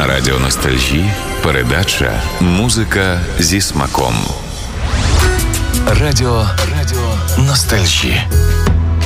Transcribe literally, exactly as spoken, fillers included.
Радіо Ностальжі передача «Музика зі смаком». Радіо, Радіо Ностальжі.